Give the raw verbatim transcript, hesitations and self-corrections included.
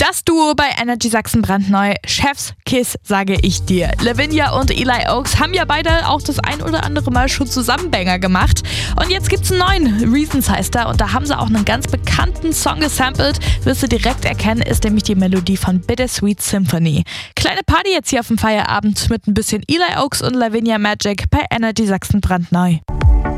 Das Duo bei Energy Sachsen brandneu. Chef's Kiss, sage ich dir. Lavinia und Eli Oaks haben ja beide auch das ein oder andere Mal schon zusammen Banger gemacht. Und jetzt gibt's einen neuen, Reasons heißt er. Und da haben sie auch einen ganz bekannten Song gesampelt. Wirst du direkt erkennen, ist nämlich die Melodie von Bittersweet Symphony. Kleine Party jetzt hier auf dem Feierabend mit ein bisschen Eli Oaks und Lavinia Magic bei Energy Sachsen brandneu.